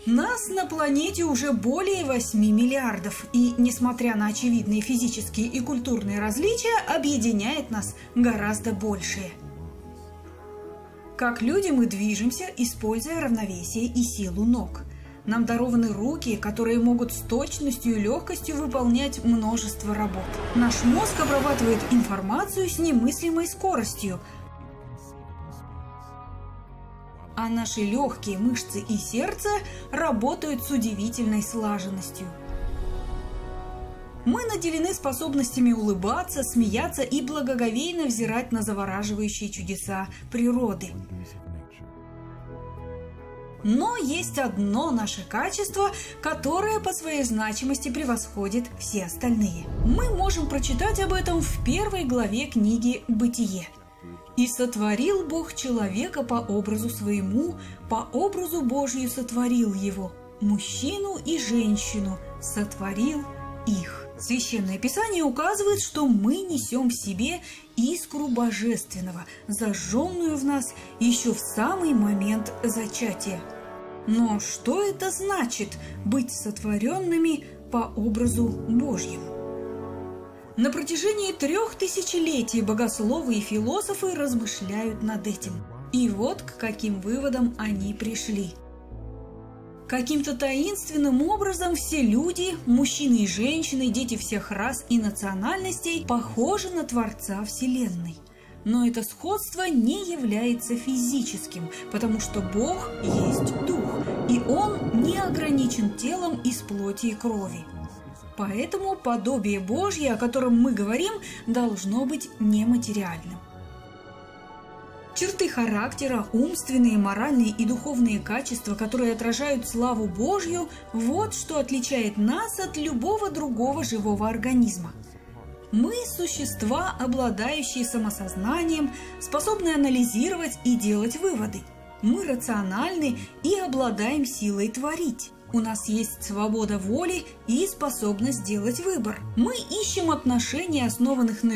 Нас на планете уже более 8 миллиардов, и, несмотря на очевидные физические и культурные различия, объединяет нас гораздо большее. Как люди мы движемся, используя равновесие и силу ног. Нам дарованы руки, которые могут с точностью и легкостью выполнять множество работ. Наш мозг обрабатывает информацию с немыслимой скоростью, а наши легкие, мышцы и сердце работают с удивительной слаженностью. Мы наделены способностями улыбаться, смеяться и благоговейно взирать на завораживающие чудеса природы. Но есть одно наше качество, которое по своей значимости превосходит все остальные. Мы можем прочитать об этом в 1 главе книги «Бытие». «И сотворил Бог человека по образу своему, по образу Божию сотворил его, мужчину и женщину сотворил их». Священное Писание указывает, что мы несем в себе искру божественного, зажженную в нас еще в самый момент зачатия. Но что это значит – быть сотворенными по образу Божьему? На протяжении 3000 летий богословы и философы размышляют над этим. И вот к каким выводам они пришли. Каким-то таинственным образом все люди, мужчины и женщины, дети всех рас и национальностей, похожи на Творца Вселенной. Но это сходство не является физическим, потому что Бог есть Дух, и Он не ограничен телом из плоти и крови. Поэтому подобие Божье, о котором мы говорим, должно быть нематериальным. Черты характера, умственные, моральные и духовные качества, которые отражают славу Божью, вот что отличает нас от любого другого живого организма. Мы – существа, обладающие самосознанием, способные анализировать и делать выводы. Мы рациональны и обладаем силой творить. У нас есть свобода воли и способность делать выбор. Мы ищем отношений, основанных на